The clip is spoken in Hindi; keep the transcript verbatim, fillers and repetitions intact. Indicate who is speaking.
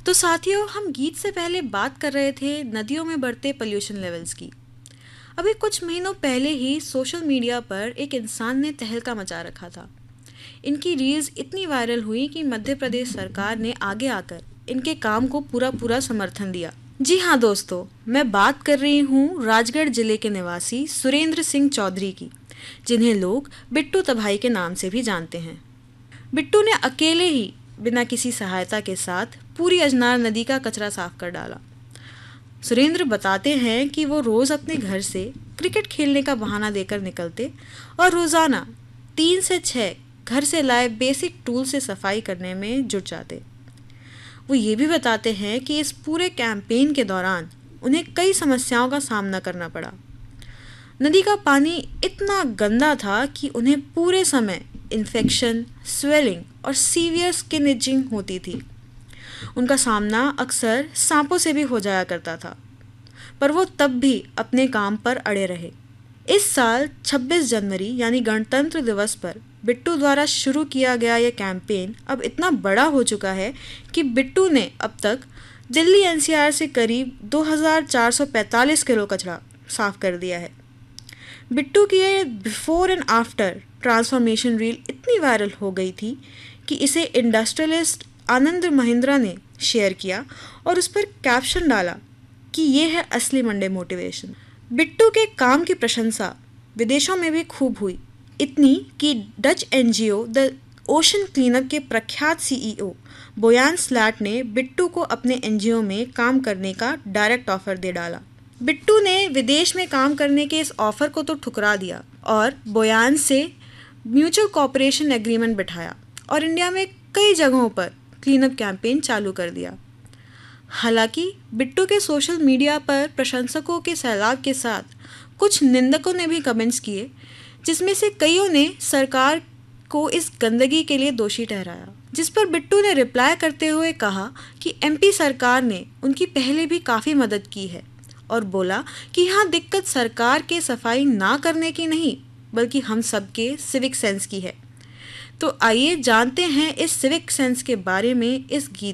Speaker 1: तो साथियों, हम गीत से पहले बात कर रहे थे नदियों में बढ़ते पोल्यूशन लेवल्स की। अभी कुछ महीनों पहले ही सोशल मीडिया पर एक इंसान ने तहलका मचा रखा था। इनकी रील्स इतनी वायरल हुई कि मध्य प्रदेश सरकार ने आगे आकर इनके काम को पूरा पूरा समर्थन दिया। जी हाँ दोस्तों, मैं बात कर रही हूँ राजगढ़ जिले के निवासी सुरेंद्र सिंह चौधरी की, जिन्हें लोग बिट्टू तबाही के नाम से भी जानते हैं। बिट्टू ने अकेले ही बिना किसी सहायता के साथ पूरी अजनार नदी का कचरा साफ कर डाला। सुरेंद्र बताते हैं कि वो रोज़ अपने घर से क्रिकेट खेलने का बहाना देकर निकलते और रोज़ाना तीन से छः घर से लाए बेसिक टूल से सफाई करने में जुट जाते। वो ये भी बताते हैं कि इस पूरे कैंपेन के दौरान उन्हें कई समस्याओं का सामना करना पड़ा। नदी का पानी इतना गंदा था कि उन्हें पूरे समय इन्फेक्शन, स्वेलिंग और सीवियर स्किन इचिंग होती थी। उनका सामना अक्सर सांपों से भी हो जाया करता था, पर वो तब भी अपने काम पर अड़े रहे। इस साल छब्बीस जनवरी यानी गणतंत्र दिवस पर बिट्टू द्वारा शुरू किया गया ये कैंपेन अब इतना बड़ा हो चुका है कि बिट्टू ने अब तक दिल्ली एनसीआर से करीब दो हज़ार चार सौ पैंतालीस किलो कचरा साफ कर दिया है। बिट्टू की ये before and after transformation reel इतनी वायरल हो गई थी कि इसे इंडस्ट्रियलिस्ट आनंद महिंद्रा ने शेयर किया और उस पर कैप्शन डाला कि ये है असली मंडे मोटिवेशन। बिट्टू के काम की प्रशंसा विदेशों में भी खूब हुई, इतनी कि Dutch NGO the ocean cleanup के प्रख्यात सीईओ बोयान स्लैट ने बिट्टू को अपने एनजीओ में काम करने का डायरेक्ट ऑफर दे डाला। बिट्टू ने विदेश में काम करने के इस ऑफर को तो ठुकरा दिया और बोयान से म्यूचुअल कॉपरेशन एग्रीमेंट बिठाया और इंडिया में कई जगहों पर क्लीनअप कैंपेन चालू कर दिया। हालांकि बिट्टू के सोशल मीडिया पर प्रशंसकों के सैलाब के साथ कुछ निंदकों ने भी कमेंट्स किए, जिसमें से कईयों ने सरकार को इस गंदगी के लिए दोषी ठहराया, जिस पर बिट्टू ने रिप्लाई करते हुए कहा कि एमपी सरकार ने उनकी पहले भी काफ़ी मदद की है और बोला कि यहाँ दिक्कत सरकार के सफाई ना करने की नहीं बल्कि हम सबके सिविक सेंस की है। तो आइए जानते हैं इस सिविक सेंस के बारे में इस गीत